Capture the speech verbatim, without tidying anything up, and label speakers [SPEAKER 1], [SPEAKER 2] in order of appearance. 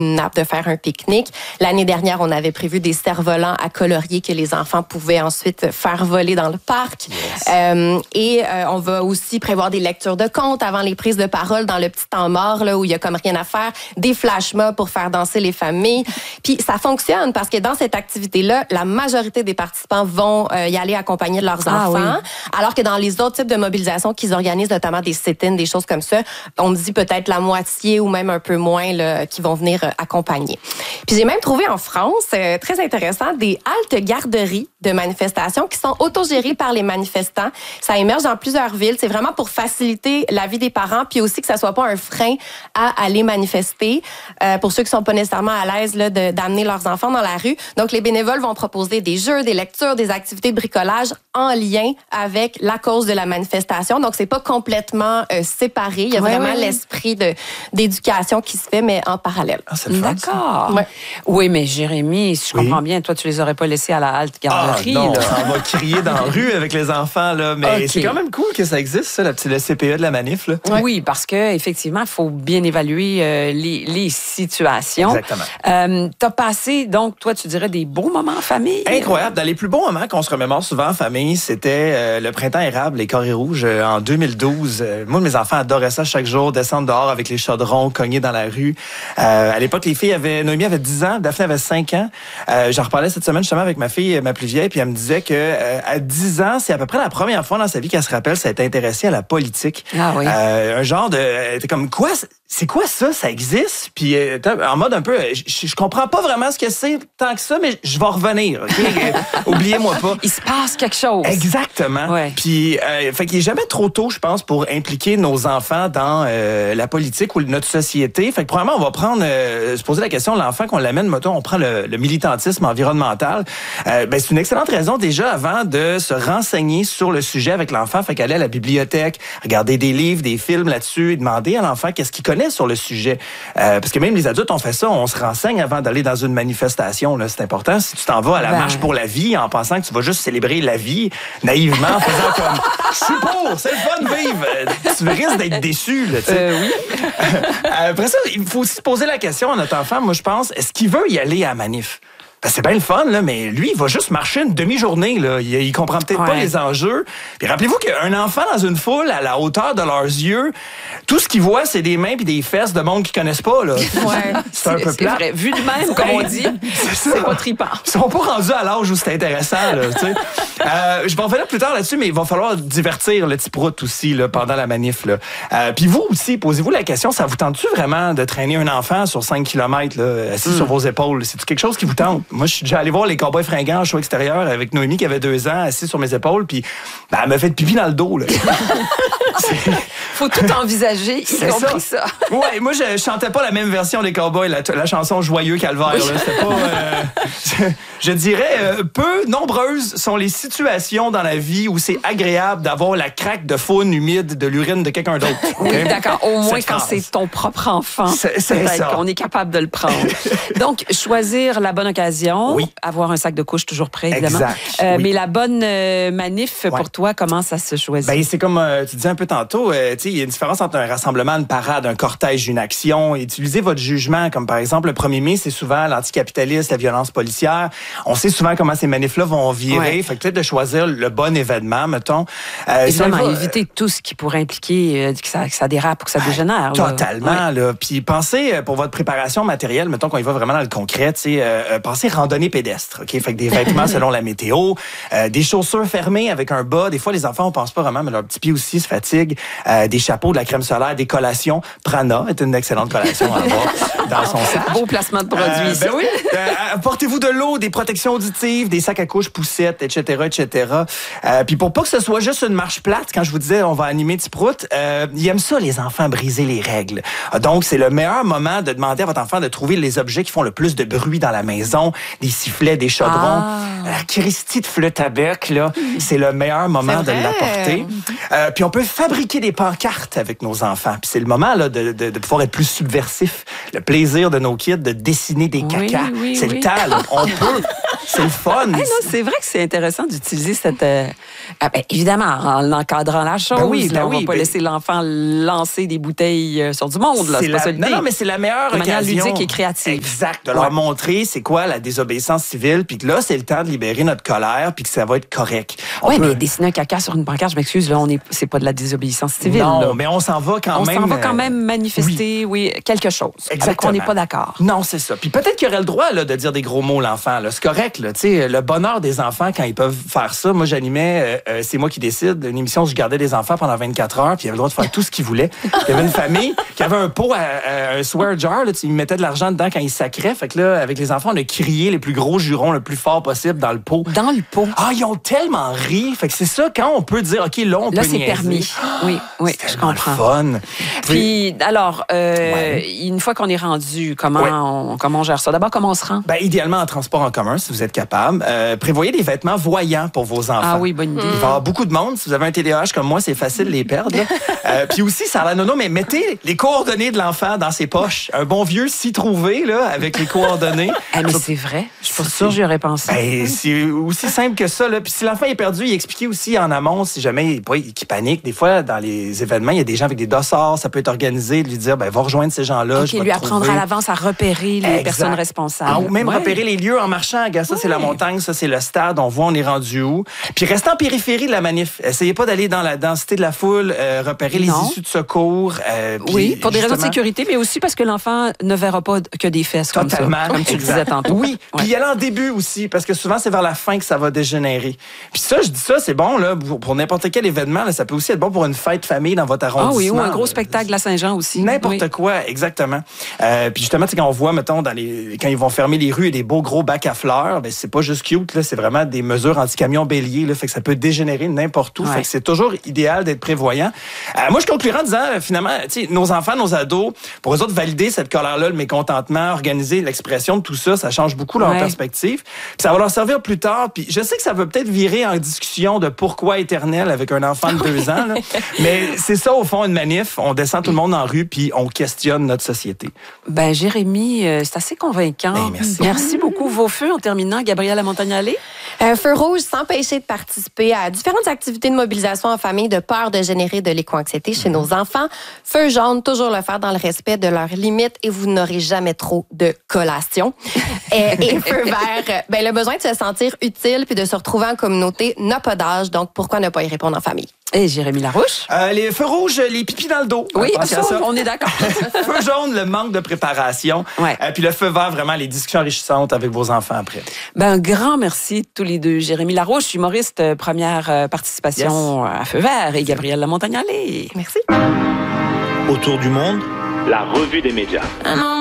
[SPEAKER 1] nappe, de faire un pique-nique. L'année dernière, on avait prévu des cerfs-volants à colorier que les enfants pouvaient ensuite faire voler dans le parc. Yes. Euh, et euh, on va aussi prévoir des lectures de contes avant les prises de parole dans le petit temps mort là, où il y a comme rien à faire, des flash mobs pour faire danser les familles. Puis ça fonctionne parce que dans cette activité-là, la majorité des participants vont euh, y aller accompagner de leurs ah, enfants, oui. alors que dans les autres types de mobilisation qu'ils organisent, notamment des sit-ins, des choses comme ça, on me dit peut-être la moitié ou même un peu moins là, qui vont venir euh, accompagner. Puis j'ai même trouvé en France, euh, très intéressant, des haltes garderies de manifestations qui sont autogérées par les manifestants. Ça émerge dans plusieurs villes. C'est vraiment pour faciliter la vie des parents, puis aussi que ça soit pas un frein à aller manifester euh, pour ceux qui sont pas nécessairement à l'aise là, de, d'amener leurs enfants dans la rue. Donc, les bénévoles vont proposer des jeux, des lectures, des activités de bricolage en lien avec la cause de la manifestation. Donc, c'est pas complètement euh, séparé. Il y a ouais, vraiment ouais. l'esprit de, d'éducation qui se fait, mais en parallèle.
[SPEAKER 2] Ah, c'est le fun,
[SPEAKER 3] D'accord.
[SPEAKER 2] Ouais.
[SPEAKER 3] Oui, mais Jérémy, si je oui. comprends bien, toi, tu les aurais pas laissés à la halte garderie.
[SPEAKER 2] Ah, non,
[SPEAKER 3] là.
[SPEAKER 2] on va crier dans la rue avec les enfants, là. Mais okay. c'est quand même cool que ça existe, ça, le, le C P E de la manif, là.
[SPEAKER 3] Ouais. Oui, parce que effectivement, il faut bien évaluer euh, les, les situations.
[SPEAKER 2] Exactement.
[SPEAKER 3] Euh, t'as passé, donc, toi, tu dirais des beaux moments en famille?
[SPEAKER 2] Incroyable. Dans les plus bons moments qu'on se remémore souvent en famille, c'était euh, le printemps érable, les Carrés rouges, euh, en deux mille douze. Euh, moi, mes enfants adoraient ça chaque jour, descendre dehors avec les chaudrons, cogner dans la rue. Euh, à l'époque, les filles avaient, Noémie avait dix ans, Daphné avait cinq ans. Euh, j'en reparlais cette semaine justement avec ma fille, ma plus vieille, puis elle me disait que euh, à dix ans, c'est à peu près la première fois dans sa vie qu'elle se rappelle s'être intéressée à la politique.
[SPEAKER 3] Ah oui.
[SPEAKER 2] Euh, un genre de, elle était comme quoi, c'est quoi ça, ça existe? Puis euh, en mode un peu, je, je comprends pas vraiment ce que c'est tant que ça, mais je vais revenir. Okay? Oubliez-moi pas.
[SPEAKER 3] Il se passe quelque chose.
[SPEAKER 2] Exactement.
[SPEAKER 3] Ouais.
[SPEAKER 2] Puis, euh, fait qu'il est jamais trop tôt, je pense, pour impliquer nos enfants dans euh, la politique ou notre société. Fait que probablement, on va prendre, euh, se poser la question, l'enfant qu'on l'amène, mettons, on prend le, le militantisme environnemental. Euh, ben, c'est une excellente raison déjà avant de se renseigner sur le sujet avec l'enfant. Fait qu'aller à la bibliothèque, regarder des livres, des films là-dessus et demander à l'enfant qu'est-ce qu'il connaît sur le sujet. Euh, parce que même les adultes, on fait ça, on se renseigne avant d'aller dans une manifestation. Là, c'est important. Si tu t'en vas à la ben... marche pour la vie en pensant que tu vas juste célébrer la vie, naïvement, en faisant comme « je suis pour, c'est le fun de vivre », tu risques d'être déçu. Là,
[SPEAKER 3] euh, oui.
[SPEAKER 2] Après ça, il faut aussi se poser la question à notre enfant, moi je pense, est-ce qu'il veut y aller à la manif? Ben, c'est bien le fun, là, mais lui, il va juste marcher une demi-journée. Là. Il, il comprend peut-être ouais. pas les enjeux. Puis rappelez-vous qu'un enfant dans une foule, à la hauteur de leurs yeux, tout ce qu'il voit, c'est des mains puis des fesses de monde qu'ils connaissent pas. Là.
[SPEAKER 3] Ouais.
[SPEAKER 2] C'est un peu plat.
[SPEAKER 3] Vrai. Vu de même, comme on dit, c'est, c'est pas trippant.
[SPEAKER 2] Ils sont pas rendus à l'âge où c'est intéressant. Là, euh, je vais en revenir plus tard là-dessus, mais il va falloir divertir le petit prout aussi là, pendant la manif. Là. Euh, puis vous aussi, posez-vous la question, ça vous tente-tu vraiment de traîner un enfant sur cinq kilomètres là, assis mm. sur vos épaules? C'est-tu quelque chose qui vous tente? Moi, je suis déjà allé voir les Cowboys fringants en show extérieur avec Noémie qui avait deux ans, assise sur mes épaules, puis ben, elle m'a fait pipi dans le dos. Là.
[SPEAKER 3] Faut tout envisager, y
[SPEAKER 2] c'est
[SPEAKER 3] compris
[SPEAKER 2] ça.
[SPEAKER 3] ça.
[SPEAKER 2] Ouais, moi, je, je chantais pas la même version des Cowboys, la, la chanson Joyeux Calvaire. Là. C'était pas... Euh, je, je dirais, euh, peu nombreuses sont les situations dans la vie où c'est agréable d'avoir la craque de faune humide de l'urine de quelqu'un d'autre.
[SPEAKER 3] Okay? Oui, d'accord. Au moins, Cette quand phrase. c'est ton propre enfant,
[SPEAKER 2] c'est, c'est ça.
[SPEAKER 3] qu'on est capable de le prendre. Donc, choisir la bonne occasion,
[SPEAKER 2] oui.
[SPEAKER 3] avoir un sac de couche toujours prêt, évidemment.
[SPEAKER 2] Exact.
[SPEAKER 3] Euh,
[SPEAKER 2] oui.
[SPEAKER 3] Mais la bonne euh, manif, ouais. pour toi, comment ça se choisit?
[SPEAKER 2] Ben, c'est comme euh, tu disais un peu tantôt, euh, il y a une différence entre un rassemblement, une parade, un cortège, une action. Utilisez votre jugement, comme par exemple le premier mai, c'est souvent l'anticapitaliste, la violence policière. On sait souvent comment ces manifs-là vont virer. Ouais. Fait que peut-être de choisir le bon événement, mettons.
[SPEAKER 3] Euh, Évidemment, va, éviter tout ce qui pourrait impliquer euh, que, ça, que ça dérape ou que ça dégénère.
[SPEAKER 2] Totalement.
[SPEAKER 3] Là.
[SPEAKER 2] Là. Puis pensez, pour votre préparation matérielle, mettons qu'on y va vraiment dans le concret, euh, pensez randonnée pédestre. Okay? Fait que des vêtements selon la météo, euh, des chaussures fermées avec un bas. Des fois, les enfants, on pense pas vraiment, mais leurs petits pieds aussi se fatiguent. Euh, des chapeaux, de la crème solaire, des collations. Prana est une excellente collation à avoir dans son sac.
[SPEAKER 3] Beau placement de produit, euh,
[SPEAKER 2] ben oui. euh, Portez-vous de l'eau, des protections auditives, des sacs à couche poussettes, et cetera, et cetera. Euh, puis pour pas que ce soit juste une marche plate, quand je vous disais on va animer Tiprout, euh, ils aiment ça, les enfants, briser les règles. Donc, c'est le meilleur moment de demander à votre enfant de trouver les objets qui font le plus de bruit dans la maison, des sifflets, des chaudrons. Ah. La Christie de flûte à bec, là, c'est le meilleur moment de l'apporter. Euh, puis on peut fabriquer des pancartes avec nos enfants. Puis c'est le moment là, de, de, de pouvoir être plus subversif. Le plaisir de nos kids de dessiner des cacas.
[SPEAKER 3] Oui, oui,
[SPEAKER 2] c'est
[SPEAKER 3] oui.
[SPEAKER 2] le temps. Là. On peut... C'est le fun.
[SPEAKER 3] Hey, non, c'est vrai que c'est intéressant d'utiliser cette... Euh, ah ben, évidemment, en encadrant la chose.
[SPEAKER 2] Ben oui, ben
[SPEAKER 3] là, on
[SPEAKER 2] oui,
[SPEAKER 3] va pas
[SPEAKER 2] ben...
[SPEAKER 3] laisser l'enfant lancer des bouteilles sur du monde. Là. C'est, c'est
[SPEAKER 2] la...
[SPEAKER 3] pas ça l'idée.
[SPEAKER 2] Non, non, mais c'est la meilleure
[SPEAKER 3] de
[SPEAKER 2] occasion.
[SPEAKER 3] manière ludique et créative.
[SPEAKER 2] Exact. De leur ouais. montrer c'est quoi la désobéissance civile, puis que là, c'est le temps de libérer notre colère, puis que ça va être correct.
[SPEAKER 3] Oui,
[SPEAKER 2] peut...
[SPEAKER 3] mais dessiner un caca sur une pancarte, je m'excuse, là, on est... c'est pas de la désobéissance civile.
[SPEAKER 2] Non,
[SPEAKER 3] là.
[SPEAKER 2] mais on s'en va quand
[SPEAKER 3] on
[SPEAKER 2] même...
[SPEAKER 3] On s'en va quand même manifester, oui, oui quelque chose.
[SPEAKER 2] Exactement.
[SPEAKER 3] On n'est pas d'accord.
[SPEAKER 2] Non, c'est ça. Puis peut-être qu'il aurait le droit là, de dire des gros mots, l'enfant. Là. C'est correct. Là. T'sais, le bonheur des enfants, quand ils peuvent faire ça. Moi, j'animais euh, C'est moi qui décide, une émission où je gardais des enfants pendant vingt-quatre heures, puis ils avaient le droit de faire tout ce qu'ils voulaient. Il y avait une famille qui avait un pot, à, à, un swear jar. Là, ils mettaient de l'argent dedans quand ils sacraient. Fait que là, avec les enfants, on a crié les plus gros jurons le plus fort possible dans le pot.
[SPEAKER 3] Dans le pot?
[SPEAKER 2] Ah, ils ont tellement ri. Fait que c'est ça, quand on peut dire, OK, là, on
[SPEAKER 3] là,
[SPEAKER 2] peut
[SPEAKER 3] c'est
[SPEAKER 2] niaiser.
[SPEAKER 3] Permis. Oui, oui, je comprends.
[SPEAKER 2] Fun.
[SPEAKER 3] Puis, alors, euh, ouais. une fois qu'on est rendu, comment, ouais. on, comment on gère ça? D'abord, comment on se rend?
[SPEAKER 2] Ben, idéalement, en transport en commun, si vous êtes capable. Euh, prévoyez des vêtements voyants pour vos enfants.
[SPEAKER 3] Ah oui, bonne idée.
[SPEAKER 2] Il va y avoir beaucoup de monde. Si vous avez un T D A H comme moi, c'est facile de les perdre. euh, puis aussi, ça a la nono, mais mettez les coordonnées de l'enfant dans ses poches. Un bon vieux s'y trouver, là, avec les coordonnées.
[SPEAKER 3] Ah, mais c'est vrai. Je suis pas sûre, j'y aurais pensé.
[SPEAKER 2] Ben, c'est aussi simple que ça, là. Puis si l'enfant est perdu, il expliquait aussi en amont, si jamais il, il panique. Des fois, dans les événements, il y a des gens avec des dossards. Ça peut être organisé de lui dire, ben, va rejoindre ces gens-là.
[SPEAKER 3] OK, lui apprendre à l'avance à repérer les exact. personnes responsables.
[SPEAKER 2] Ah, ou même ouais. repérer les lieux en marchant. Regarde, ça, ouais. c'est la montagne, ça, c'est le stade. On voit, on est rendu où. Puis restez en périphérie de la manif. Essayez pas d'aller dans la densité de la foule, euh, repérer non. les issues de secours. Euh,
[SPEAKER 3] oui, pour des raisons de sécurité, mais aussi parce que l'enfant ne verra pas que des fesses comme
[SPEAKER 2] Totalement,
[SPEAKER 3] ça. Comme tu le disais tantôt.
[SPEAKER 2] Oui, puis y aller en début aussi, parce que souvent, c'est vers la fin que ça va dégénérer. Puis ça, je dis ça, c'est bon là pour, pour n'importe quel événement. Là, ça peut aussi être bon pour une fête famille dans votre arrondissement.
[SPEAKER 3] Ah oui, ou un gros spectacle à Saint-Jean aussi.
[SPEAKER 2] N'importe oui. quoi, exactement. Euh, puis justement, quand on voit, mettons, dans les, quand ils vont fermer les rues et des beaux gros bacs à fleurs, ben c'est pas juste cute, là, c'est vraiment des mesures anti-camions béliers, là, fait que ça peut dégénérer n'importe où. Ouais. Fait que c'est toujours idéal d'être prévoyant. Euh, moi, je conclurai en disant, finalement, tu sais, nos enfants, nos ados, pour eux autres, valider cette colère-là, le mécontentement, organiser l'expression de tout ça, ça change beaucoup leur ouais. perspective. Puis ça va leur servir plus tard. Puis je sais que ça va peut-être virer en discussion de pourquoi éternel avec un enfant de deux ans, là, mais c'est ça, au fond, une manif. On descend tout le monde en rue, puis on questionne notre société.
[SPEAKER 3] Ben, Jérémy, euh, c'est assez convaincant.
[SPEAKER 2] Ben, merci.
[SPEAKER 3] Merci beaucoup. Vos feux, en terminant, Gabrielle Lamontagnale?
[SPEAKER 1] Un feu rouge, s'empêcher de participer à différentes activités de mobilisation en famille de peur de générer de l'éco-anxiété chez mmh. nos enfants. Feu jaune, toujours le faire dans le respect de leurs limites et vous n'aurez jamais trop de collations. et, et feu vert, ben, le besoin de se sentir utile puis de se retrouver en communauté n'a pas d'âge, donc pourquoi ne pas y répondre en famille?
[SPEAKER 3] Et Jérémy Larouche?
[SPEAKER 2] Euh, les feux rouges, les pipis dans le dos.
[SPEAKER 3] Oui, ça, ça. On est d'accord.
[SPEAKER 2] Feu jaune, le manque de préparation. Ouais. Euh, puis le feu vert, vraiment, les discussions enrichissantes avec vos enfants après.
[SPEAKER 3] Ben, un grand merci tous les deux. Jérémy Larouche, humoriste, première participation yes. à Feu vert, et Gabrielle Lamontagnale.
[SPEAKER 1] Merci.
[SPEAKER 4] Autour du monde, la revue des médias.